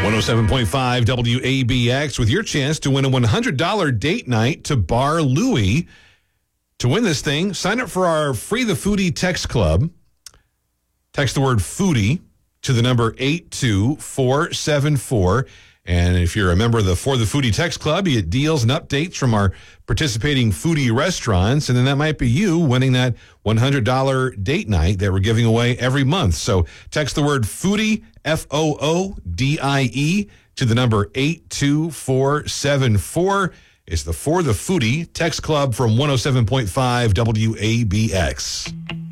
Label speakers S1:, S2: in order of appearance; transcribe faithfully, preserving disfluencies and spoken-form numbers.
S1: one oh seven point five W A B X with your chance to win a one hundred dollars date night to Bar Louie. To win this thing, sign up for our Free the Foodie text club. Text the word foodie to the number eight two four seven four. And if you're a member of the For the Foodie text club, you get deals and updates from our participating foodie restaurants. And then that might be you winning that one hundred dollars date night that we're giving away every month. So text the word foodie, F O O D I E, to the number eight two four seven four. It's the For the Foodie text club from one oh seven point five W A B X.